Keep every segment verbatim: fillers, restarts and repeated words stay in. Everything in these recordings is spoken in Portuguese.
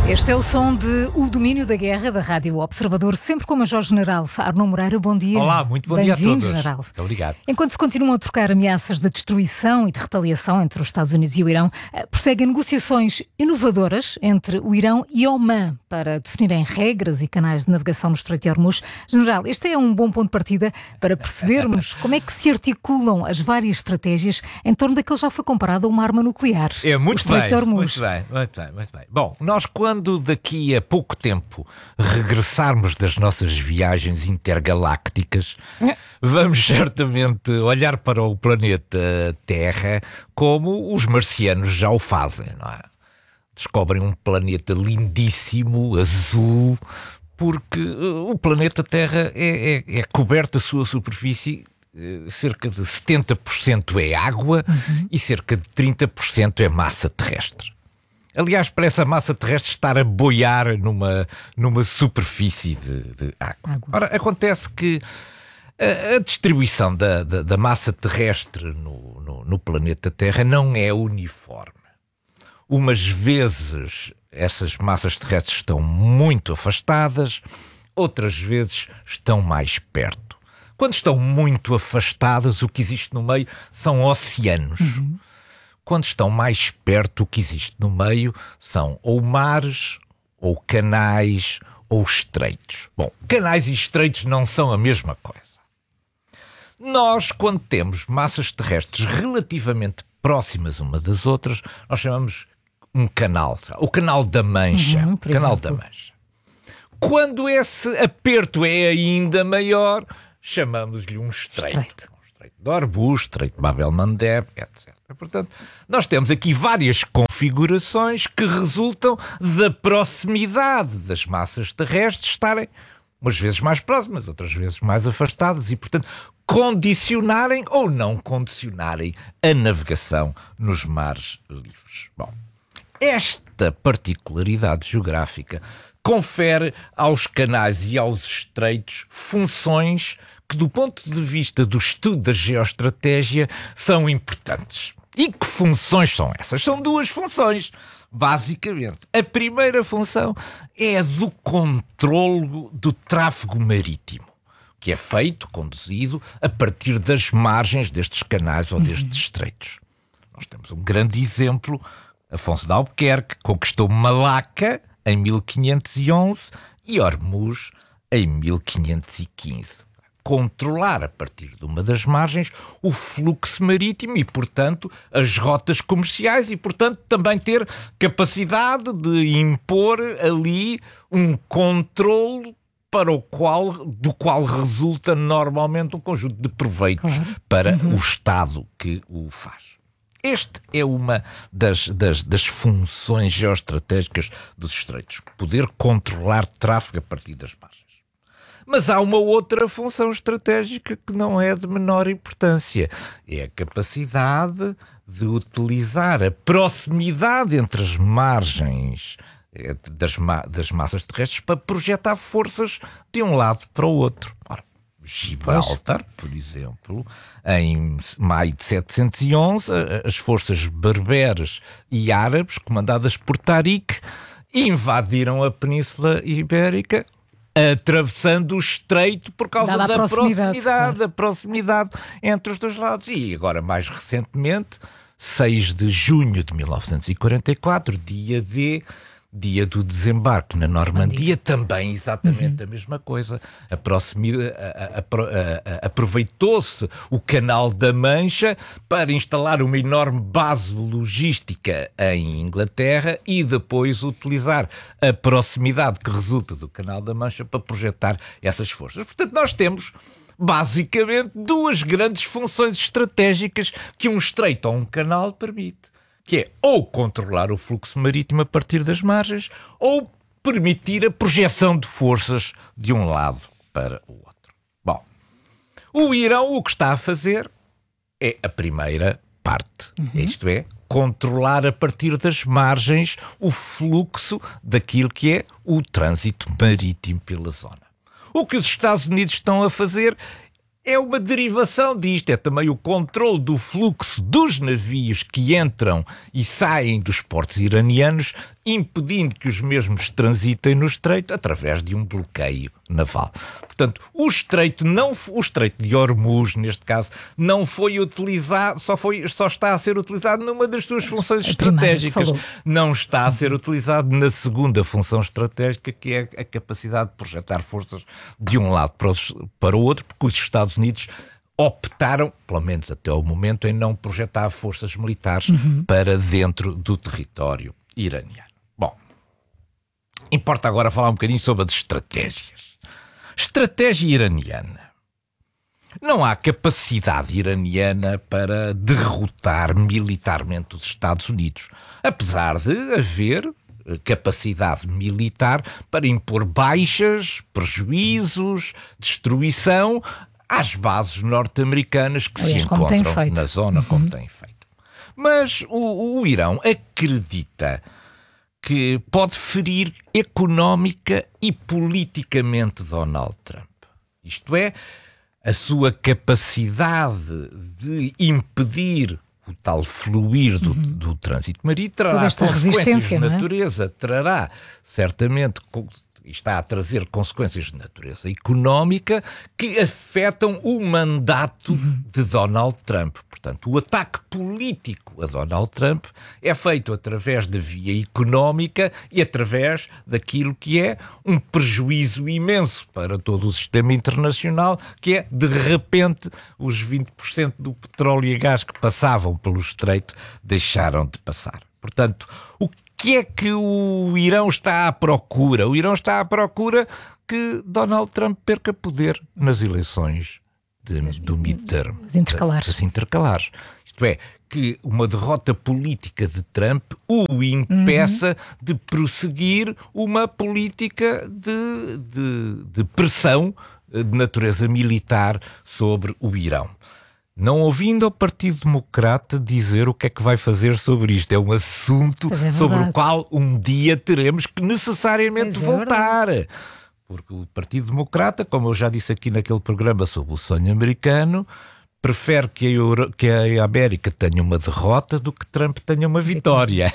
Este é o som de O Domínio da Guerra, da Rádio Observador, sempre com o Major-General Arnaud Moreira. Bom dia. Olá, muito bom dia a todos. General. Muito obrigado. Enquanto se continuam a trocar ameaças de destruição e de retaliação entre os Estados Unidos e o Irão, prosseguem negociações inovadoras entre o Irão e Omã para definirem regras e canais de navegação no Estreito de Hormuz. General, este é um bom ponto de partida para percebermos como é que se articulam as várias estratégias em torno daquele que já foi comparado a uma arma nuclear. É muito bem, de Hormuz. muito bem, muito bem, muito bem. Bom, nós quando daqui a pouco tempo regressarmos das nossas viagens intergalácticas, vamos certamente olhar para o planeta Terra como os marcianos já o fazem, não é? Descobrem um planeta lindíssimo, azul, porque o planeta Terra é, é, é coberto a sua superfície, cerca de setenta por cento é água uhum. e cerca de trinta por cento é massa terrestre. Aliás, parece a massa terrestre estar a boiar numa, numa superfície de, de água. água. Ora, acontece que a, a distribuição da, da, da massa terrestre no, no, no planeta Terra não é uniforme. Umas vezes essas massas terrestres estão muito afastadas, outras vezes estão mais perto. Quando estão muito afastadas, o que existe no meio são oceanos. Uhum. Quando estão mais perto, o que existe no meio são ou mares, ou canais, ou estreitos. Bom, canais e estreitos não são a mesma coisa. Nós, quando temos massas terrestres relativamente próximas uma das outras, nós chamamos um canal, o Canal da Mancha. Uhum, canal da Mancha. Quando esse aperto é ainda maior, chamamos-lhe um estreito. estreito. Um estreito de Hormuz, estreito de Bab el-Mandeb, etcétera. Portanto, nós temos aqui várias configurações que resultam da proximidade das massas terrestres estarem umas vezes mais próximas, outras vezes mais afastadas e, portanto, condicionarem ou não condicionarem a navegação nos mares livres. Bom, esta particularidade geográfica confere aos canais e aos estreitos funções que, do ponto de vista do estudo da geoestratégia, são importantes. E que funções são essas? São duas funções, basicamente. A primeira função é a do controlo do tráfego marítimo, que é feito, conduzido, a partir das margens destes canais ou destes uhum. estreitos. Nós temos um grande exemplo. Afonso de Albuquerque conquistou Malaca em mil quinhentos e onze e Hormuz em mil quinhentos e quinze. Controlar a partir de uma das margens o fluxo marítimo e, portanto, as rotas comerciais e, portanto, também ter capacidade de impor ali um controle para o qual, do qual resulta normalmente um conjunto de proveitos claro. para uhum. o Estado que o faz. Esta é uma das, das, das funções geoestratégicas dos estreitos, poder controlar tráfego a partir das margens. Mas há uma outra função estratégica que não é de menor importância. É a capacidade de utilizar a proximidade entre as margens das, ma- das massas terrestres para projetar forças de um lado para o outro. Ora, Gibraltar, por exemplo, em maio de setecentos e onze, as forças berberes e árabes, comandadas por Tariq, invadiram a Península Ibérica, atravessando o estreito por causa Dada da proximidade, proximidade, claro. a proximidade entre os dois lados. E agora, mais recentemente, seis de junho de mil novecentos e quarenta e quatro, dia D, dia do desembarque na Normandia, também exatamente uhum. a mesma coisa. A proximidade, a, a, a, a, aproveitou-se o Canal da Mancha para instalar uma enorme base logística em Inglaterra e depois utilizar a proximidade que resulta do Canal da Mancha para projetar essas forças. Portanto, nós temos basicamente duas grandes funções estratégicas que um estreito ou um canal permite, que é ou controlar o fluxo marítimo a partir das margens ou permitir a projeção de forças de um lado para o outro. Bom, o Irão o que está a fazer é a primeira parte, uhum. isto é, controlar a partir das margens o fluxo daquilo que é o trânsito marítimo pela zona. O que os Estados Unidos estão a fazer é uma derivação disto, é também o controle do fluxo dos navios que entram e saem dos portos iranianos, impedindo que os mesmos transitem no estreito através de um bloqueio naval. Portanto, o estreito, não, o estreito de Hormuz, neste caso, não foi utilizado, só, foi, só está a ser utilizado numa das suas funções estratégicas. Não está a ser utilizado na segunda função estratégica, que é a capacidade de projetar forças de um lado para, os, para o outro, porque os Estados Unidos optaram, pelo menos até o momento, em não projetar forças militares uhum. para dentro do território iraniano. Bom, importa agora falar um bocadinho sobre as estratégias. Estratégia iraniana. Não há capacidade iraniana para derrotar militarmente os Estados Unidos, apesar de haver capacidade militar para impor baixas, prejuízos, destruição às bases norte-americanas que Aliás, se encontram na zona, uhum. como têm feito. Mas o, o Irão acredita que pode ferir económica e politicamente Donald Trump. Isto é, a sua capacidade de impedir o tal fluir do, uhum. do trânsito marítimo trará consequências de natureza, é? trará certamente, está a trazer consequências de natureza económica que afetam o mandato uhum. de Donald Trump. Portanto, o ataque político a Donald Trump é feito através da via económica e através daquilo que é um prejuízo imenso para todo o sistema internacional, que é, de repente, os vinte por cento do petróleo e gás que passavam pelo estreito deixaram de passar. Portanto, o que é que o Irão está à procura? O Irão está à procura que Donald Trump perca poder nas eleições de, do midterm, as intercalares. Das intercalares. Isto é, que uma derrota política de Trump o impeça uhum. de prosseguir uma política de, de, de pressão de natureza militar sobre o Irão. Não ouvindo ao Partido Democrata dizer o que é que vai fazer sobre isto. É um assunto é sobre o qual um dia teremos que necessariamente é voltar. Porque o Partido Democrata, como eu já disse aqui naquele programa sobre o sonho americano, prefere que a, Euro, que a América tenha uma derrota do que Trump tenha uma vitória.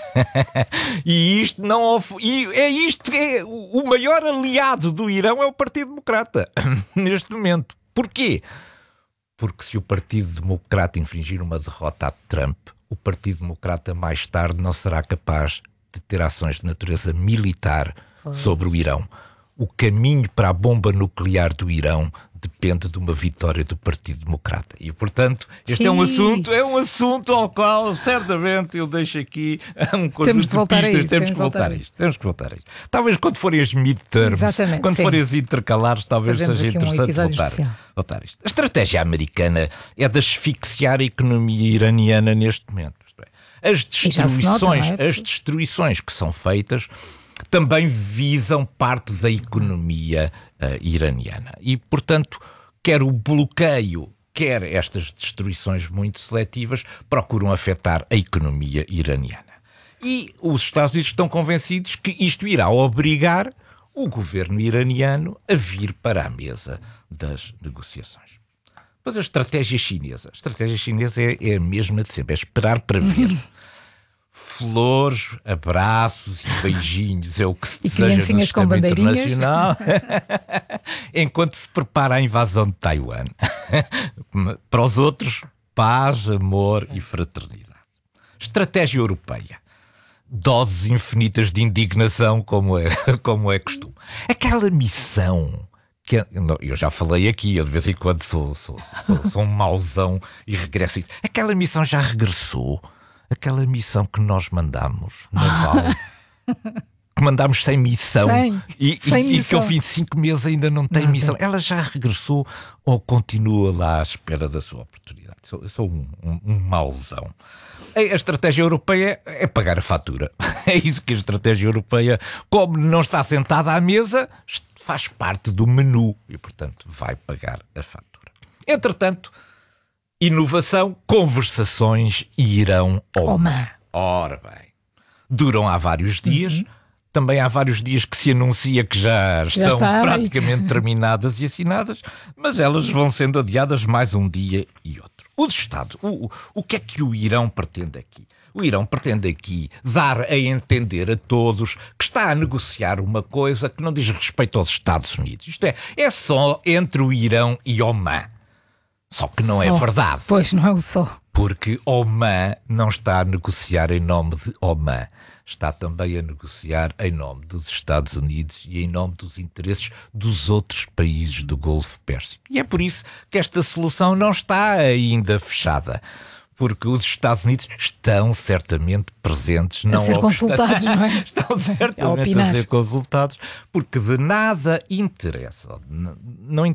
E isto não e é isto que é o maior aliado do Irão é o Partido Democrata neste momento. Porquê? Porque se o Partido Democrata infligir uma derrota a Trump, o Partido Democrata mais tarde não será capaz de ter ações de natureza militar sobre o Irão. O caminho para a bomba nuclear do Irão depende de uma vitória do Partido Democrata. E, portanto, este Sim. é um assunto, é um assunto ao qual, certamente, eu deixo aqui um conjunto de, de pistas. Isso, temos que voltar a isto. Temos que voltar a isto. Talvez quando forem as midterms, Exatamente, quando sim. forem as intercalares, talvez Fazemos seja interessante um voltar, voltar a isto. A estratégia americana é de asfixiar a economia iraniana neste momento. Isto é, as destruições, nota, é? as destruições que são feitas também visam parte da economia uh, iraniana. E, portanto, quer o bloqueio, quer estas destruições muito seletivas, procuram afetar a economia iraniana. E os Estados Unidos estão convencidos que isto irá obrigar o governo iraniano a vir para a mesa das negociações. Mas a estratégia chinesa, a estratégia chinesa é, é a mesma de sempre, é esperar para ver. Flores, abraços e beijinhos é o que se deseja no sistema internacional enquanto se prepara a invasão de Taiwan. Para os outros, paz, amor e fraternidade. Estratégia europeia. Doses infinitas de indignação, como é, como é costume. Aquela missão que eu já falei aqui, eu de vez em quando sou, sou, sou, sou um mauzão e regresso a isso. Aquela missão já regressou. Aquela missão que nós mandamos, naval, que mandámos sem missão, sem, e, sem e, missão. E que ao fim de cinco meses ainda não tem não, missão. Tem. Ela já regressou ou continua lá à espera da sua oportunidade? Eu sou, eu sou um, um, um mauzão. A, a estratégia europeia é pagar a fatura. É isso que a estratégia europeia, como não está sentada à mesa, faz parte do menu e, portanto, vai pagar a fatura. Entretanto, inovação, conversações e Irão Oman. Ora bem, duram há vários dias, uhum. também há vários dias que se anuncia que já estão já praticamente terminadas e assinadas, mas elas vão sendo adiadas mais um dia e outro. Os Estados, o, o que é que o Irão pretende aqui? O Irão pretende aqui dar a entender a todos que está a negociar uma coisa que não diz respeito aos Estados Unidos. Isto é, é só entre o Irão e Omã. Só que não só. é verdade. Pois, não é o só. Porque Omã não está a negociar em nome de Omã. Está também a negociar em nome dos Estados Unidos e em nome dos interesses dos outros países do Golfo Pérsico. E é por isso que esta solução não está ainda fechada. Porque os Estados Unidos estão certamente presentes, não a ser obstante, consultados, não é? estão certamente a, a ser consultados, porque de nada interessa, não, não,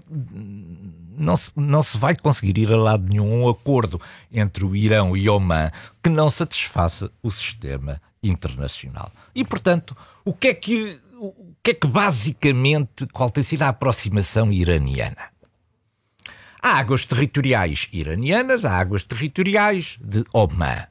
não, se, não se vai conseguir ir a lado nenhum um acordo entre o Irão e Omã que não satisfaça o sistema internacional. E, portanto, o que é que, o que é que basicamente, qual tem sido a aproximação iraniana? Há águas territoriais iranianas, há águas territoriais de Omã.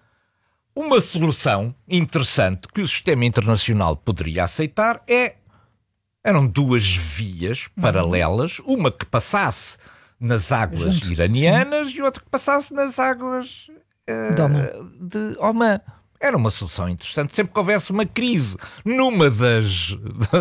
Uma solução interessante que o sistema internacional poderia aceitar é, eram duas vias paralelas, uma que passasse nas águas Junto. iranianas e outra que passasse nas águas uh, de Omã. de Omã. Era uma solução interessante, sempre que houvesse uma crise numa das,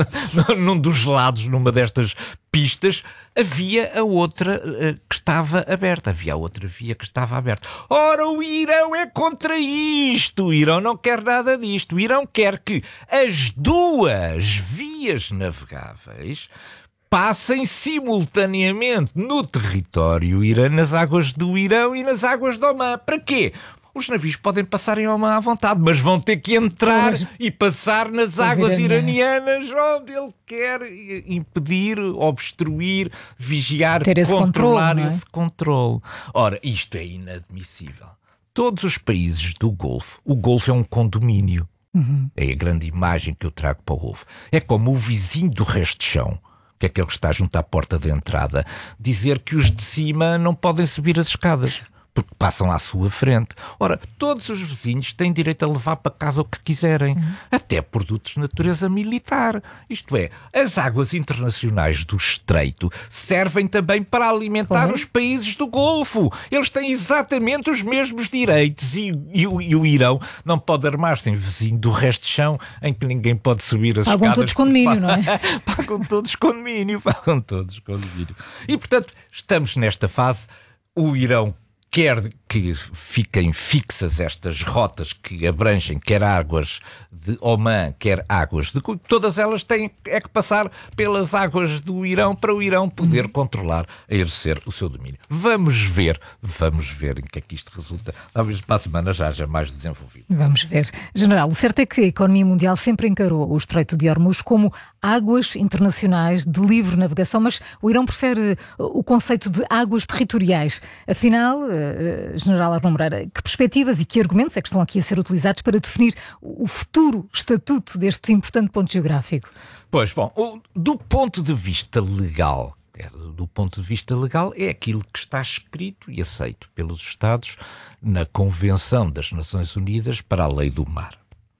num dos lados, numa destas pistas, havia a outra uh, que estava aberta, havia a outra via que estava aberta. Ora, o Irão é contra isto, o Irão não quer nada disto, o Irão quer que as duas vias navegáveis passem simultaneamente no território iraniano, nas águas do Irão e nas águas de Omã. Para quê? Os navios podem passar em Omã à vontade, mas vão ter que entrar Pois. e passar nas águas iranianas, onde ele quer impedir, obstruir, vigiar, Ter esse controlar controle, não é? esse controle. Ora, isto é inadmissível. Todos os países do Golfo, o Golfo é um condomínio. Uhum. É a grande imagem que eu trago para o Golfo. É como o vizinho do resto de chão, que é aquele que está junto à porta de entrada, dizer que os de cima não podem subir as escadas, porque passam à sua frente. Ora, todos os vizinhos têm direito a levar para casa o que quiserem, uhum. até produtos de natureza militar. Isto é, as águas internacionais do Estreito servem também para alimentar uhum. os países do Golfo. Eles têm exatamente os mesmos direitos e, e, o, e o Irão não pode armar-se em vizinho do resto de chão em que ninguém pode subir as pagam escadas. Todos condomínio, não é? Pagam todos condomínio, pagam todos condomínio. E, portanto, estamos nesta fase. O Irão quer que fiquem fixas estas rotas que abrangem quer águas de Omã, quer águas de... Todas elas têm é que passar pelas águas do Irão para o Irão poder uhum. controlar, exercer o seu domínio. Vamos ver, vamos ver em que é que isto resulta. Talvez para a semana já haja mais desenvolvido. Vamos ver. General, o certo é que a economia mundial sempre encarou o Estreito de Hormuz como águas internacionais de livre navegação, mas o Irão prefere o conceito de águas territoriais. Afinal, General Arnaud Moreira, que perspectivas e que argumentos é que estão aqui a ser utilizados para definir o futuro estatuto deste importante ponto geográfico? Pois, bom, do ponto de vista legal, do ponto de vista legal é aquilo que está escrito e aceito pelos Estados na Convenção das Nações Unidas para a Lei do Mar.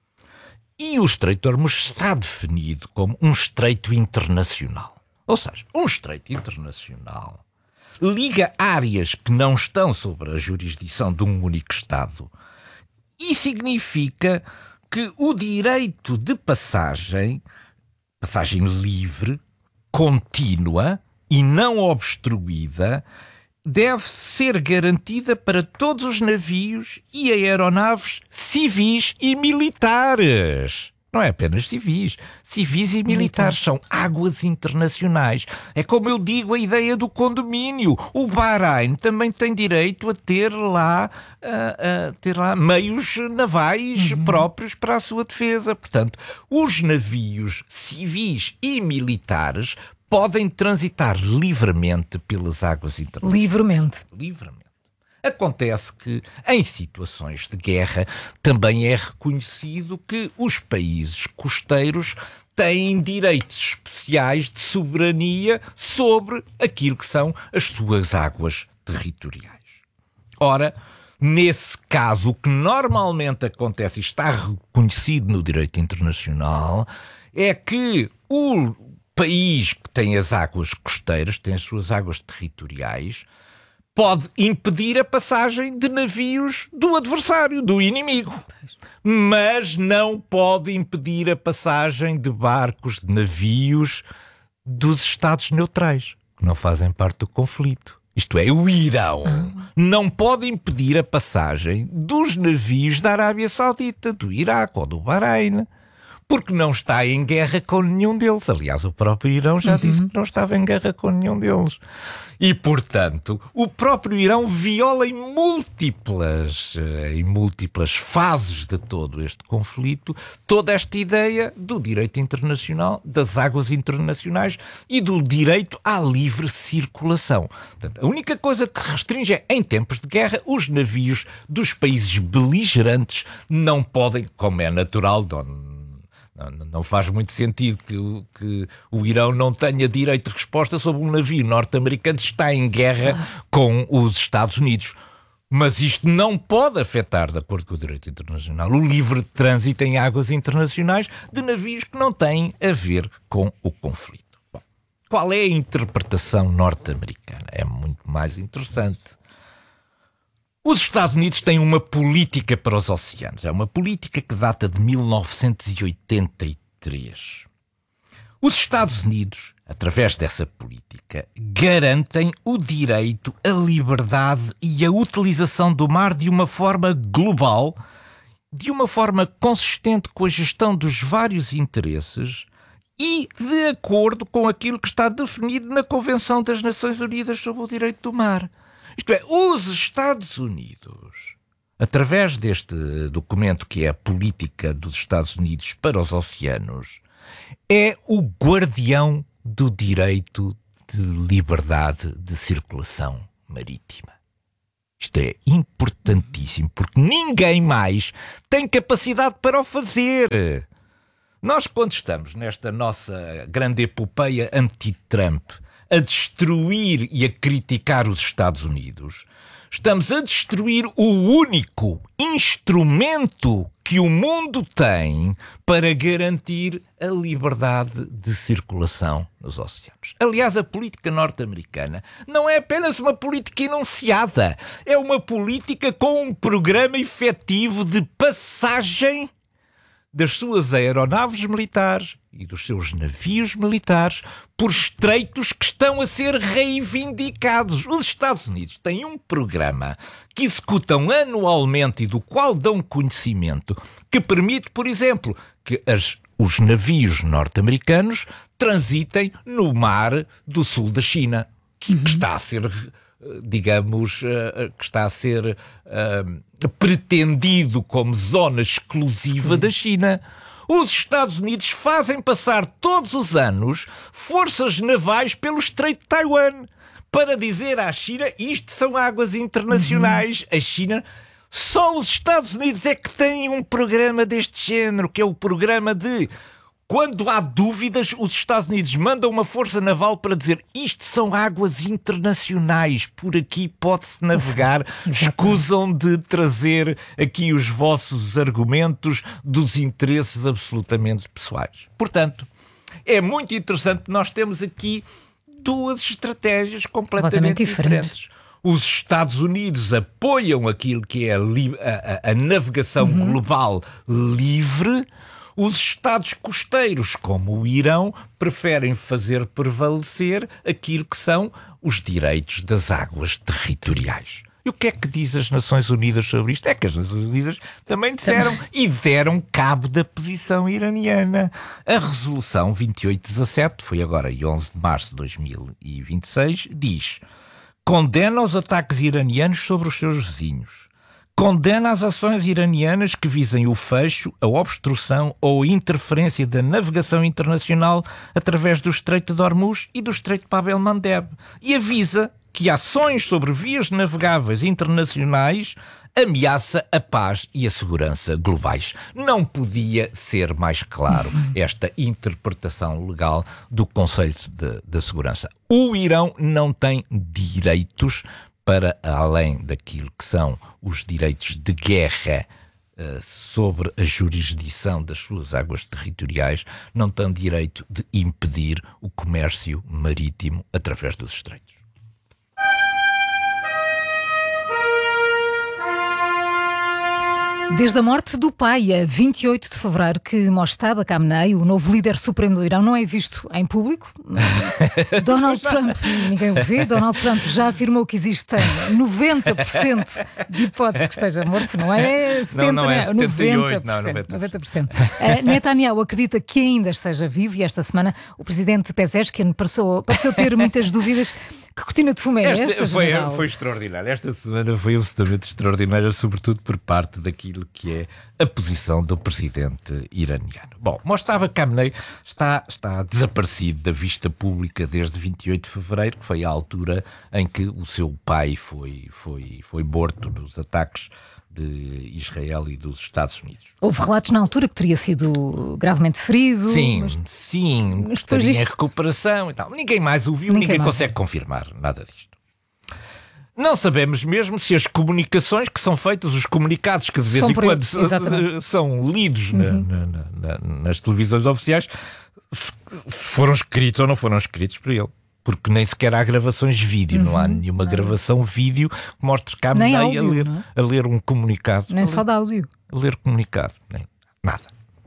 E o Estreito de Hormuz está definido como um estreito internacional. Ou seja, um estreito internacional liga áreas que não estão sob a jurisdição de um único Estado e significa que o direito de passagem, passagem livre, contínua e não obstruída, deve ser garantida para todos os navios e aeronaves civis e militares. Não é apenas civis. Civis e militares são águas internacionais. É como eu digo a ideia do condomínio. O Bahrein também tem direito a ter lá, a, a ter lá meios navais uhum. próprios para a sua defesa. Portanto, os navios civis e militares podem transitar livremente pelas águas internacionais. Livremente. Livremente. Acontece que, em situações de guerra, também é reconhecido que os países costeiros têm direitos especiais de soberania sobre aquilo que são as suas águas territoriais. Ora, Nesse caso, o que normalmente acontece e está reconhecido no direito internacional é que o país que tem as águas costeiras, tem as suas águas territoriais, pode impedir a passagem de navios do adversário, do inimigo. Mas não pode impedir a passagem de barcos, de navios dos Estados neutrais, que não fazem parte do conflito. Isto é, o Irão ah. não pode impedir a passagem dos navios da Arábia Saudita, do Iraque ou do Bahrein, porque não está em guerra com nenhum deles. Aliás, o próprio Irão já uhum. disse que não estava em guerra com nenhum deles. E, portanto, o próprio Irão viola em múltiplas, em múltiplas fases de todo este conflito toda esta ideia do direito internacional, das águas internacionais e do direito à livre circulação. Portanto, a única coisa que restringe é, em tempos de guerra, os navios dos países beligerantes não podem, como é natural, Dom, Não, não faz muito sentido que, que o Irão não tenha direito de resposta sobre um navio norte-americano que está em guerra com os Estados Unidos. Mas isto não pode afetar, de acordo com o direito internacional, o livre trânsito em águas internacionais de navios que não têm a ver com o conflito. Bom, qual é a interpretação norte-americana? É muito mais interessante. Os Estados Unidos têm uma política para os oceanos. É uma política que data de mil novecentos e oitenta e três. Os Estados Unidos, através dessa política, garantem o direito, a liberdade e a utilização do mar de uma forma global, de uma forma consistente com a gestão dos vários interesses e de acordo com aquilo que está definido na Convenção das Nações Unidas sobre o Direito do Mar. Isto é, os Estados Unidos, através deste documento que é a Política dos Estados Unidos para os Oceanos, é o guardião do direito de liberdade de circulação marítima. Isto é importantíssimo, porque ninguém mais tem capacidade para o fazer. Nós, quando estamos nesta nossa grande epopeia anti-Trump, a destruir e a criticar os Estados Unidos, estamos a destruir o único instrumento que o mundo tem para garantir a liberdade de circulação nos oceanos. Aliás, a política norte-americana não é apenas uma política enunciada, é uma política com um programa efetivo de passagem das suas aeronaves militares e dos seus navios militares por estreitos que estão a ser reivindicados. Os Estados Unidos têm um programa que executam anualmente e do qual dão conhecimento, que permite, por exemplo, que as, os navios norte-americanos transitem no mar do sul da China, que, que está a ser, digamos, que está a ser uh, pretendido como zona exclusiva da China. Os Estados Unidos fazem passar todos os anos forças navais pelo Estreito de Taiwan para dizer à China: isto são águas internacionais. Uhum. A China, só os Estados Unidos é que têm um programa deste género, que é o programa de, quando há dúvidas, os Estados Unidos mandam uma força naval para dizer: isto são águas internacionais, por aqui pode-se navegar, escusam de trazer aqui os vossos argumentos dos interesses absolutamente pessoais. Portanto, é muito interessante, nós temos aqui duas estratégias completamente diferentes. diferentes. Os Estados Unidos apoiam aquilo que é a, a, a navegação uhum. global livre. Os Estados costeiros, como o Irão, preferem fazer prevalecer aquilo que são os direitos das águas territoriais. E o que é que diz as Nações Unidas sobre isto? É que as Nações Unidas também disseram e deram cabo da posição iraniana. A resolução vinte e oito dezassete, foi agora em onze de março de dois mil e vinte e seis, diz: condena os ataques iranianos sobre os seus vizinhos. Condena as ações iranianas que visem o fecho, a obstrução ou a interferência da navegação internacional através do Estreito de Hormuz e do Estreito de Bab el-Mandeb. E avisa que ações sobre vias navegáveis internacionais ameaça a paz e a segurança globais. Não podia ser mais claro esta interpretação legal do Conselho de, de Segurança. O Irão não tem direitos para além daquilo que são os direitos de guerra uh, sobre a jurisdição das suas águas territoriais, não tem direito de impedir o comércio marítimo através dos estreitos. Desde a morte do pai, a vinte e oito de fevereiro, que Mojtaba Khamenei, o novo líder supremo do Irão, não é visto em público. Donald Trump, ninguém o vê, Donald Trump já afirmou que existem noventa por cento de hipóteses que esteja morto, não é setenta por cento, não, não é setenta e oito, noventa por cento, não, noventa por cento. noventa por cento. Uh, Netanyahu acredita que ainda esteja vivo e esta semana o presidente Pezeshkian pareceu, pareceu ter muitas dúvidas. Que cortina de fumo é esta, esta foi, general? Foi extraordinária. Esta semana foi absolutamente extraordinária, sobretudo por parte daquilo que é a posição do presidente iraniano. Bom, Mojtaba Khamenei está, está desaparecido da vista pública desde vinte e oito de fevereiro, que foi a altura em que o seu pai foi, foi, foi morto nos ataques de Israel e dos Estados Unidos. Houve relatos na altura que teria sido gravemente ferido. Sim, mas... sim, mas estaria disto... em recuperação e tal. Ninguém mais o viu, ninguém, ninguém mais consegue é. confirmar nada disto. Não sabemos mesmo se as comunicações que são feitas, os comunicados que de vez são em quando ele, são lidos uhum. na, na, na, nas televisões oficiais, se, se foram escritos ou não foram escritos por ele. Porque nem sequer há gravações de vídeo, uhum, não há nenhuma não. gravação vídeo que mostre Khamenei a ler, é? a ler um comunicado. Nem só de áudio. A ler comunicado, nem nada.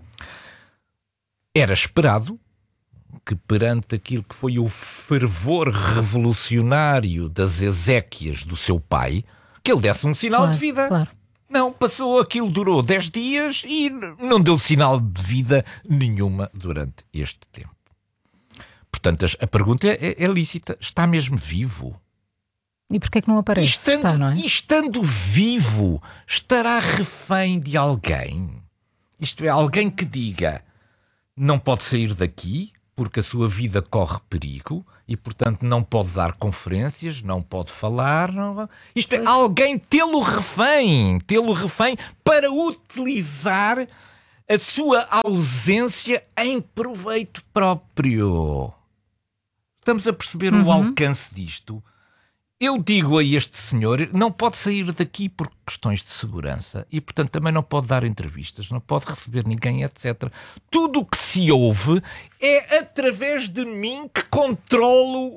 Era esperado que perante aquilo que foi o fervor revolucionário das exéquias do seu pai, que ele desse um sinal claro, de vida. Claro. Não, passou, aquilo durou dez dias e não deu sinal de vida nenhuma durante este tempo. Portanto, a pergunta é, é lícita. Está mesmo vivo? E porquê é que não aparece? Estando, Está, não é? E estando vivo, estará refém de alguém? Isto é, alguém que diga não pode sair daqui porque a sua vida corre perigo e, portanto, não pode dar conferências, não pode falar. Não... Isto é, alguém tê-lo refém, tê-lo refém para utilizar a sua ausência em proveito próprio. Estamos a perceber uhum. o alcance disto? Eu digo a este senhor, não pode sair daqui por questões de segurança e, portanto, também não pode dar entrevistas, não pode receber ninguém, etcétera. Tudo o que se ouve é através de mim que controlo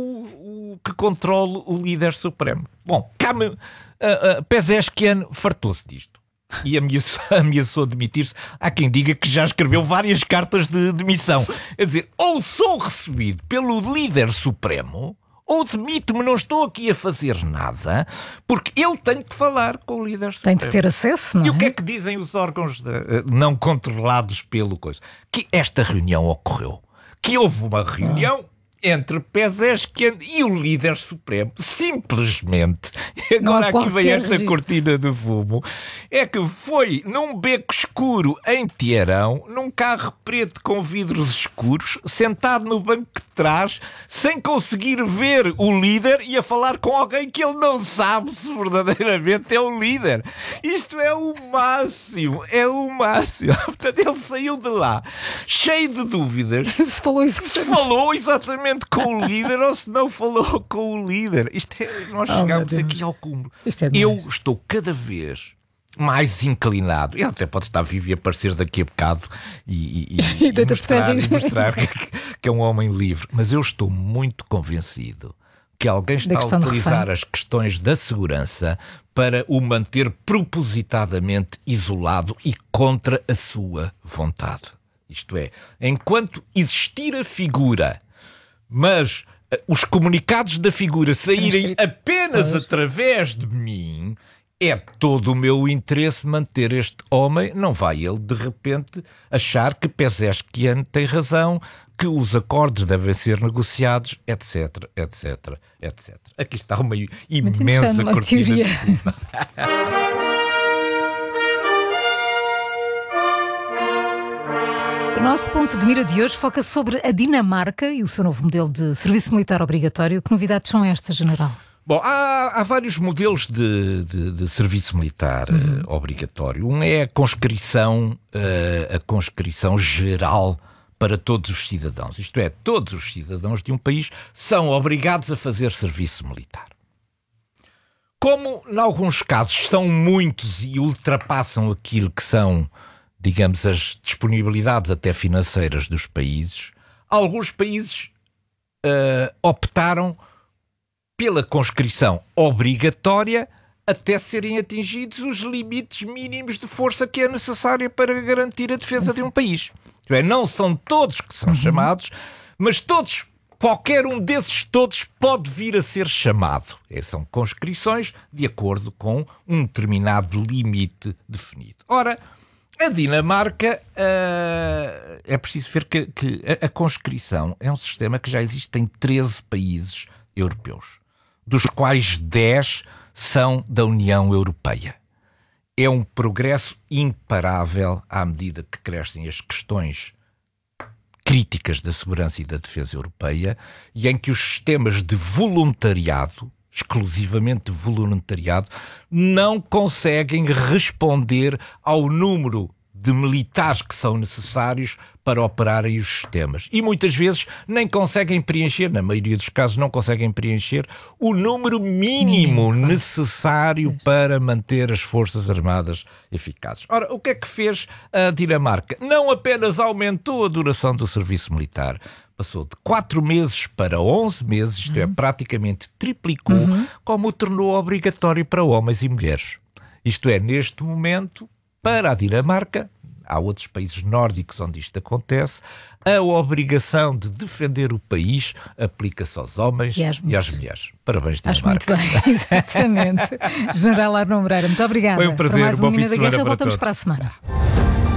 o, o, que controlo o líder supremo. Bom, Khamenei, uh, uh, Pezeshkian fartou-se disto. E ameaçou, ameaçou demitir-se. Há quem diga que já escreveu várias cartas de demissão. Quer dizer, ou sou recebido pelo líder supremo, ou demito-me, não estou aqui a fazer nada, porque eu tenho que falar com o líder supremo. Tem de ter acesso, não é? E o que é que dizem os órgãos de, não controlados pelo coisa? Que esta reunião ocorreu. Que houve uma reunião... Ah. entre Pezeshkian e o líder supremo, simplesmente, agora aqui vem esta registro. cortina de fumo, é que foi num beco escuro em Teherão, num carro preto com vidros escuros, sentado no banco de trás, sem conseguir ver o líder e a falar com alguém que ele não sabe se verdadeiramente é o líder. Isto é o máximo, é o máximo. Portanto, ele saiu de lá, cheio de dúvidas. Se falou exatamente. Se falou exatamente com o líder ou se não falou com o líder. Isto é, nós oh, chegamos aqui ao cúmulo. É eu estou cada vez mais inclinado. Ele até pode estar vivo e aparecer daqui a bocado e, e, e, e mostrar, e mostrar que, que é um homem livre. Mas eu estou muito convencido que alguém está a utilizar as questões da segurança para o manter propositadamente isolado e contra a sua vontade. Isto é, enquanto existir a figura, mas uh, os comunicados da figura saírem apenas através de mim, é todo o meu interesse manter este homem. Não vai ele, de repente, achar que Pezeshkian tem razão, que os acordos devem ser negociados, etc, etc, etcétera. Aqui está uma imensa cortina de fumo. O nosso ponto de mira de hoje foca sobre a Dinamarca e o seu novo modelo de serviço militar obrigatório. Que novidades são estas, General? Bom, há, há vários modelos de, de, de serviço militar uhum. uh, obrigatório. Um é a conscrição, uh, a conscrição geral para todos os cidadãos. Isto é, todos os cidadãos de um país são obrigados a fazer serviço militar. Como, em alguns casos, são muitos e ultrapassam aquilo que são, digamos, as disponibilidades até financeiras dos países, alguns países uh, optaram pela conscrição obrigatória até serem atingidos os limites mínimos de força que é necessária para garantir a defesa de um país. Não são todos que são uhum. chamados, mas todos, qualquer um desses todos pode vir a ser chamado. São conscrições de acordo com um determinado limite definido. Ora, a Dinamarca, uh, é preciso ver que, que a, a conscrição é um sistema que já existe em treze países europeus, dos quais dez são da União Europeia. É um progresso imparável à medida que crescem as questões críticas da segurança e da defesa europeia e em que os sistemas de voluntariado, exclusivamente de voluntariado, não conseguem responder ao número de militares que são necessários para operarem os sistemas. E muitas vezes nem conseguem preencher, na maioria dos casos não conseguem preencher o número mínimo Mínimo, necessário claro. para manter as Forças Armadas eficazes. Ora, o que é que fez a Dinamarca? Não apenas aumentou a duração do serviço militar, passou de quatro meses para onze meses, isto uhum. é, praticamente triplicou, uhum. como o tornou obrigatório para homens e mulheres. Isto é, neste momento, para a Dinamarca, há outros países nórdicos onde isto acontece, a obrigação de defender o país aplica-se aos homens e às, e às mulheres. Parabéns, Dinamarca. Acho muito bem, exatamente. General Arnon Moreira, muito obrigada. Foi um prazer, para mais bom um fim de Mina da semana Guerra, para voltamos todos. para a semana.